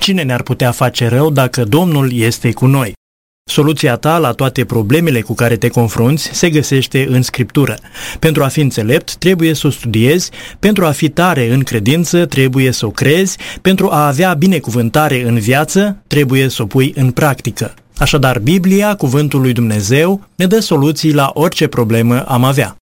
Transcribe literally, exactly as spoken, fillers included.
Cine ne-ar putea face rău dacă Domnul este cu noi? Soluția ta la toate problemele cu care te confrunți se găsește în Scriptură. Pentru a fi înțelept, trebuie să o studiezi, pentru a fi tare în credință, trebuie să o crezi, pentru a avea binecuvântare în viață, trebuie să o pui în practică. Așadar, Biblia, cuvântul lui Dumnezeu, ne dă soluții la orice problemă am avea.